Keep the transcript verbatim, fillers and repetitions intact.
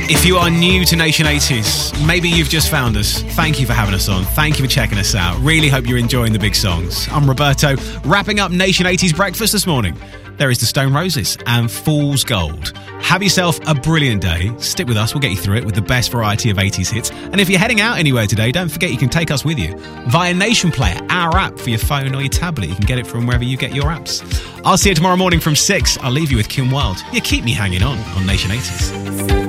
If you are new to Nation eighties, maybe you've just found us. Thank you for having us on. Thank you for checking us out. Really hope you're enjoying the big songs. I'm Roberto, wrapping up Nation eighties breakfast this morning. There is the Stone Roses and Fool's Gold. Have yourself a brilliant day. Stick with us, we'll get you through it with the best variety of eighties hits. And if you're heading out anywhere today, don't forget you can take us with you via Nation Player, our app for your phone or your tablet. You can get it from wherever you get your apps. I'll see you tomorrow morning from six. I'll leave you with Kim Wilde. You keep me hanging on on Nation eighties.